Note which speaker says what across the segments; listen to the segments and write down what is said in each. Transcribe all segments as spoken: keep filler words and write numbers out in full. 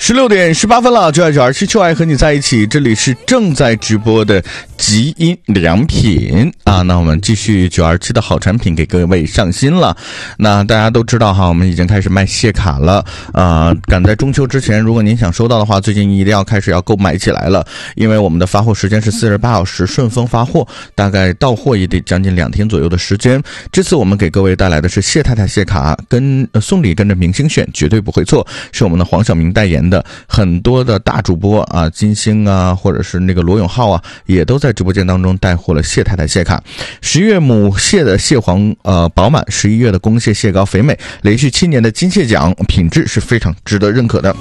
Speaker 1: 十六点十八分了，九二九二七秋爱和你在一起，这里是正在直播的极音良品啊。那我们继续九二七的好产品给各位上新了。那大家都知道哈，我们已经开始卖谢卡了啊、呃。赶在中秋之前，如果您想收到的话，最近一定要开始要购买起来了，因为我们的发货时间是四十八小时顺丰发货，大概到货也得将近两天左右的时间。这次我们给各位带来的是谢太太谢卡，跟、呃、送礼跟着明星选，绝对不会错，是我们的黄晓明代言的。很多的大主播啊，金星啊，或者是那个罗永浩啊，也都在直播间当中带货了谢太太谢卡。十月母蟹的蟹黄呃饱满，十一月的公蟹蟹膏肥美，连续七年的金蟹奖，品质是非常值得认可的。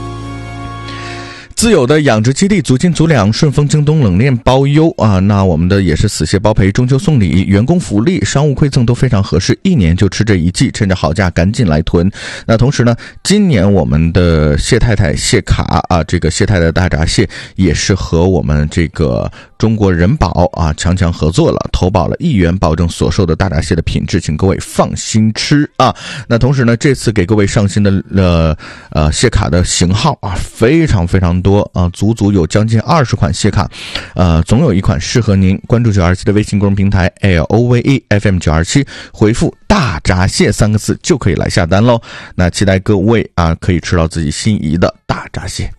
Speaker 1: 自有的养殖基地，足斤足两，顺丰京东冷链包邮啊！那我们的也是死蟹包赔，中秋送礼，员工福利、商务馈赠都非常合适，一年就吃这一季，趁着好价赶紧来囤。那同时呢，今年我们的谢太太谢卡啊，这个谢太太大闸蟹也是和我们这个中国人保啊强强合作了，投保了一元，保证所售的大闸蟹的品质，请各位放心吃啊！那同时呢，这次给各位上新的呃呃谢卡的型号啊，非常非常多。多啊，足足有将近二十款谢卡，呃，总有一款适合您。关注九二七的微信公众平台 L O V E F M 九二七，回复大闸蟹三个字就可以来下单喽。那期待各位啊，可以吃到自己心仪的大闸蟹。